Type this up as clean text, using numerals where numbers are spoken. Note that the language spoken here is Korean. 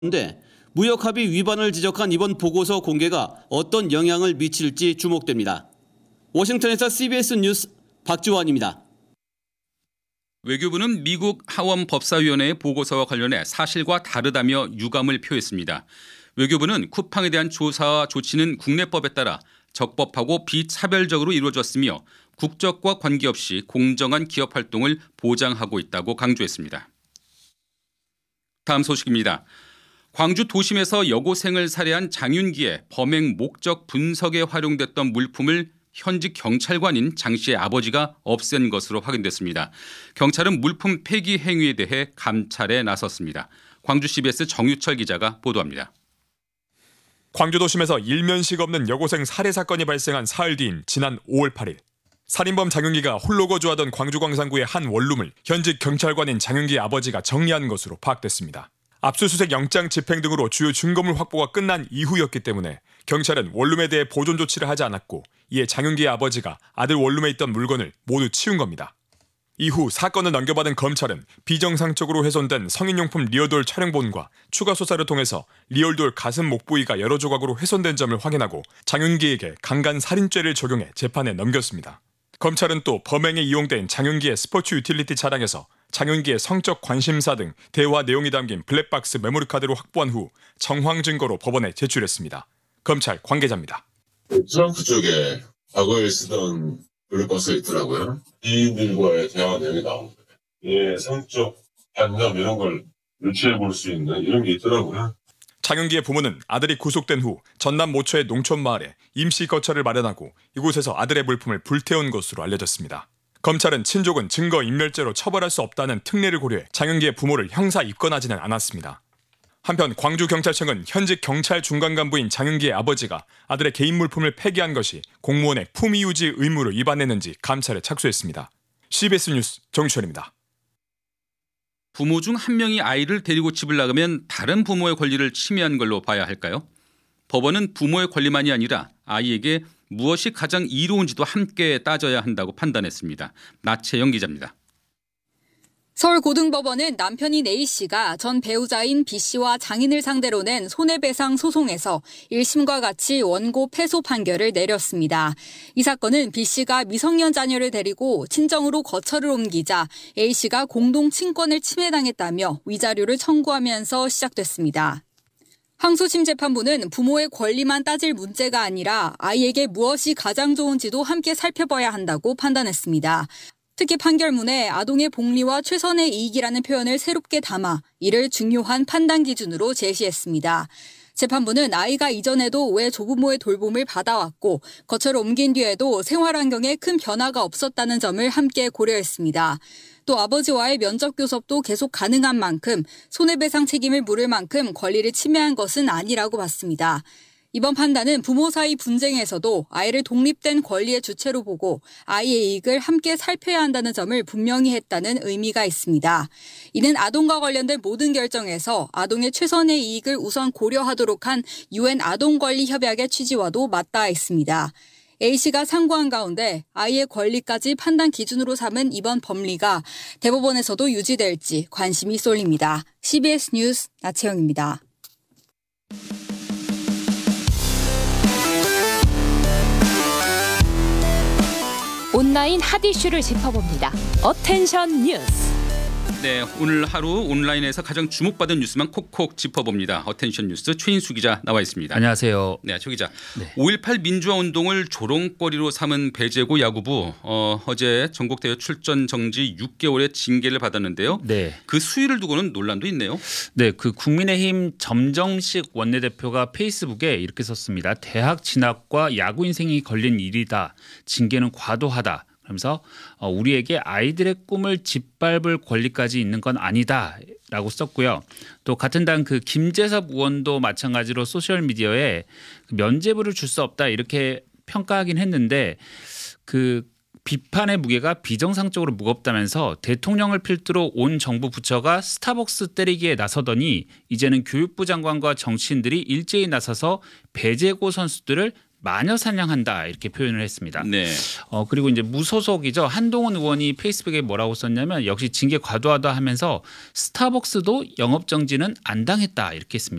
그런데 무역합의 위반을 지적한 이번 보고서 공개가 어떤 영향을 미칠지 주목됩니다. 워싱턴에서 CBS 뉴스 박지원입니다. 외교부는 미국 하원 법사위원회의 보고서와 관련해 사실과 다르다며 유감을 표했습니다. 외교부는 쿠팡에 대한 조사와 조치는 국내법에 따라 적법하고 비차별적으로 이루어졌으며 국적과 관계없이 공정한 기업 활동을 보장하고 있다고 강조했습니다. 다음 소식입니다. 광주 도심에서 여고생을 살해한 장윤기의 범행 목적 분석에 활용됐던 물품을 현직 경찰관인 장 씨의 아버지가 없앤 것으로 확인됐습니다. 경찰은 물품 폐기 행위에 대해 감찰에 나섰습니다. 광주 CBS 정유철 기자가 보도합니다. 광주 도심에서 일면식 없는 여고생 살해 사건이 발생한 사흘 뒤인 지난 5월 8일. 살인범 장윤기가 홀로 거주하던 광주 광산구의 한 원룸을 현직 경찰관인 장윤기의 아버지가 정리한 것으로 파악됐습니다. 압수수색 영장 집행 등으로 주요 증거물 확보가 끝난 이후였기 때문에 경찰은 원룸에 대해 보존 조치를 하지 않았고 이에 장윤기의 아버지가 아들 원룸에 있던 물건을 모두 치운 겁니다. 이후 사건을 넘겨받은 검찰은 비정상적으로 훼손된 성인용품 리얼돌 촬영본과 추가 수사를 통해서 리얼돌 가슴 목 부위가 여러 조각으로 훼손된 점을 확인하고 장윤기에게 강간살인죄를 적용해 재판에 넘겼습니다. 검찰은 또 범행에 이용된 장윤기의 스포츠 유틸리티 차량에서 장윤기의 성적 관심사 등 대화 내용이 담긴 블랙박스 메모리 카드를 확보한 후 정황 증거로 법원에 제출했습니다. 검찰 관계자입니다. 트렁크 쪽에 과거에 쓰던 블랙박스가 있더라고요. 지인들과의 대화 내용이 나온 거예요. 예, 성적 반감 이런 걸 유추해 볼 수 있는 이런 게 있더라고요. 장윤기의 부모는 아들이 구속된 후 전남 모처의 농촌마을에 임시 거처를 마련하고 이곳에서 아들의 물품을 불태운 것으로 알려졌습니다. 검찰은 친족은 증거인멸죄로 처벌할 수 없다는 특례를 고려해 장윤기의 부모를 형사 입건하지는 않았습니다. 한편 광주경찰청은 현직 경찰 중간 간부인 장윤기의 아버지가 아들의 개인 물품을 폐기한 것이 공무원의 품위 유지 의무를 위반했는지 감찰에 착수했습니다. CBS 뉴스 정주철입니다. 부모 중 한 명이 아이를 데리고 집을 나가면 다른 부모의 권리를 침해한 걸로 봐야 할까요? 법원은 부모의 권리만이 아니라 아이에게 무엇이 가장 이로운지도 함께 따져야 한다고 판단했습니다. 나채영 기자입니다. 서울고등법원은 남편인 A씨가 전 배우자인 B씨와 장인을 상대로 낸 손해배상 소송에서 1심과 같이 원고 패소 판결을 내렸습니다. 이 사건은 B씨가 미성년 자녀를 데리고 친정으로 거처를 옮기자 A씨가 공동 친권을 침해당했다며 위자료를 청구하면서 시작됐습니다. 항소심 재판부는 부모의 권리만 따질 문제가 아니라 아이에게 무엇이 가장 좋은지도 함께 살펴봐야 한다고 판단했습니다. 특히 판결문에 아동의 복리와 최선의 이익이라는 표현을 새롭게 담아 이를 중요한 판단 기준으로 제시했습니다. 재판부는 아이가 이전에도 왜 조부모의 돌봄을 받아왔고 거처를 옮긴 뒤에도 생활 환경에 큰 변화가 없었다는 점을 함께 고려했습니다. 또 아버지와의 면접 교섭도 계속 가능한 만큼 손해배상 책임을 물을 만큼 권리를 침해한 것은 아니라고 봤습니다. 이번 판단은 부모 사이 분쟁에서도 아이를 독립된 권리의 주체로 보고 아이의 이익을 함께 살펴야 한다는 점을 분명히 했다는 의미가 있습니다. 이는 아동과 관련된 모든 결정에서 아동의 최선의 이익을 우선 고려하도록 한 UN 아동권리협약의 취지와도 맞닿아 있습니다. A씨가 상고한 가운데 아이의 권리까지 판단 기준으로 삼은 이번 법리가 대법원에서도 유지될지 관심이 쏠립니다. CBS 뉴스 나채영입니다. 온라인 핫 이슈를 짚어봅니다. 어텐션 뉴스. 네, 오늘 하루 온라인에서 가장 주목받은 뉴스만 콕콕 짚어봅니다. 어텐션 뉴스 최인수 기자 나와 있습니다. 안녕하세요. 네, 최 기자. 네. 5.18 민주화 운동을 조롱거리로 삼은 배재고 야구부 어제 전국대회 출전 정지 6개월의 징계를 받았는데요. 네. 그 수위를 두고는 논란도 있네요. 네, 그 국민의힘 점정식 원내대표가 페이스북에 이렇게 썼습니다. 대학 진학과 야구 인생이 걸린 일이다. 징계는 과도하다. 그러면서 우리에게 아이들의 꿈을 짓밟을 권리까지 있는 건 아니다라고 썼고요. 또 같은 당 그 김재섭 의원도 마찬가지로 소셜 미디어에 면죄부를 줄 수 없다 이렇게 평가하긴 했는데 그 비판의 무게가 비정상적으로 무겁다면서 대통령을 필두로 온 정부 부처가 스타벅스 때리기에 나서더니 이제는 교육부 장관과 정치인들이 일제히 나서서 배재고 선수들을 마녀 사냥한다 이렇게 표현을 했습니다. 네. 그리고 이제 무소속이죠. 한동훈 의원이 페이스북에 뭐라고 썼냐면 역시 징계 과도하다 하면서 스타벅스도 영업 정지는 안 당했다 이렇게 했습니다.